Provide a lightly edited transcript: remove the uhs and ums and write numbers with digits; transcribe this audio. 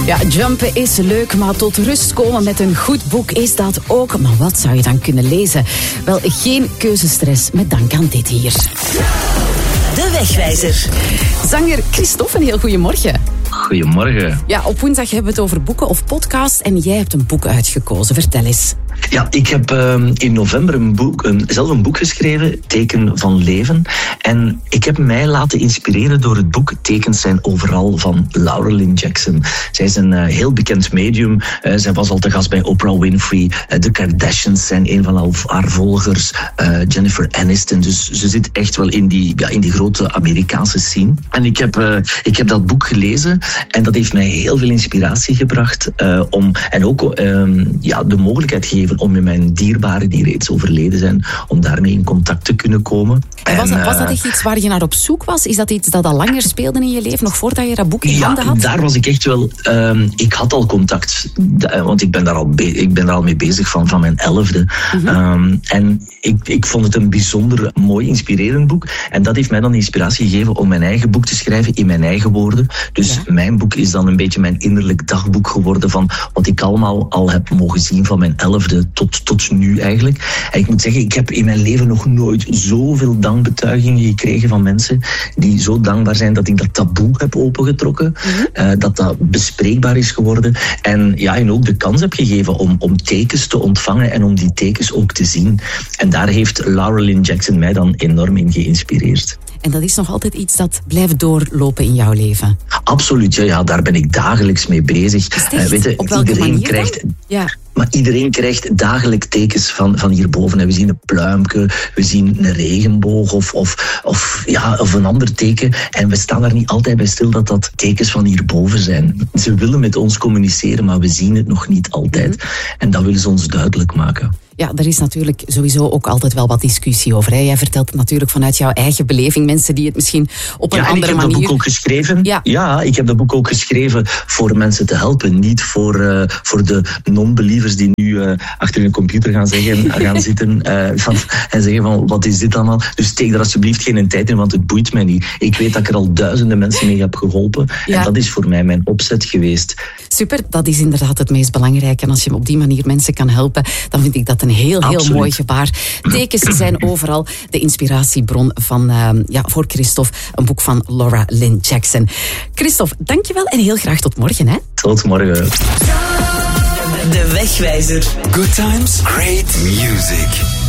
Ja, jumpen is leuk, maar tot rust komen met een goed boek is dat ook. Maar wat zou je dan kunnen lezen? Wel, geen keuzestress met dank aan dit hier. De Wegwijzer. Zanger Christophe, een heel goeiemorgen. Goedemorgen. Ja, op woensdag hebben we het over boeken of podcasts en jij hebt een boek uitgekozen. Vertel eens. Ja, ik heb in november zelf een boek geschreven, Teken van Leven. En ik heb mij laten inspireren door het boek Tekens zijn overal van Laura Lynn Jackson. Zij is een heel bekend medium. Zij was al te gast bij Oprah Winfrey. De Kardashians zijn een van haar volgers. Jennifer Aniston. Dus ze zit echt wel in die grote Amerikaanse scene. En ik heb dat boek gelezen en dat heeft mij heel veel inspiratie gebracht. En ook de mogelijkheid gegeven om met mijn dierbaren die reeds overleden zijn, om daarmee in contact te kunnen komen. Was dat echt iets waar je naar op zoek was? Is dat iets dat al langer speelde in je leven, nog voordat je dat boek in handen had? Ja, daar was ik echt wel... ik had al contact, want ik ben daar al mee bezig van mijn 11e. Mm-hmm. En ik vond het een bijzonder mooi, inspirerend boek. En dat heeft mij dan de inspiratie gegeven om mijn eigen boek te schrijven in mijn eigen woorden. Dus mijn boek is dan een beetje mijn innerlijk dagboek geworden van wat ik allemaal al heb mogen zien van mijn 11e tot nu eigenlijk. En ik moet zeggen, ik heb in mijn leven nog nooit zoveel dankbetuigingen gekregen van mensen die zo dankbaar zijn dat ik dat taboe heb opengetrokken. Mm-hmm. Dat bespreekbaar is geworden. En ook de kans heb gegeven om tekens te ontvangen en om die tekens ook te zien. En daar heeft Laura Lynn Jackson mij dan enorm in geïnspireerd. En dat is nog altijd iets dat blijft doorlopen in jouw leven? Absoluut, ja, daar ben ik dagelijks mee bezig. Op welke manier dan? Ja. Maar iedereen krijgt dagelijks tekens van hierboven. We zien een pluimke, we zien een regenboog of een ander teken. En we staan daar niet altijd bij stil dat tekens van hierboven zijn. Ze willen met ons communiceren, maar we zien het nog niet altijd. En dat willen ze ons duidelijk maken. Ja, er is natuurlijk sowieso ook altijd wel wat discussie over. Hè? Jij vertelt het natuurlijk vanuit jouw eigen beleving. Mensen die het misschien op een andere manier... Ja, ik heb dat boek ook geschreven. Ja, ik heb dat boek ook geschreven voor mensen te helpen. Niet voor de non-believers die nu achter hun computer gaan zitten en zeggen van, wat is dit allemaal? Dus steek er alsjeblieft geen tijd in, want het boeit mij niet. Ik weet dat ik er al duizenden mensen mee heb geholpen. Ja. En dat is voor mij mijn opzet geweest. Super, dat is inderdaad het meest belangrijke. En als je op die manier mensen kan helpen, dan vind ik dat een heel mooi gebaar. Tekens zijn overal de inspiratiebron voor Christophe. Een boek van Laura Lynn Jackson. Christophe, dankjewel en heel graag tot morgen. Hè? Tot morgen. De Wegwijzer. Good times, great music.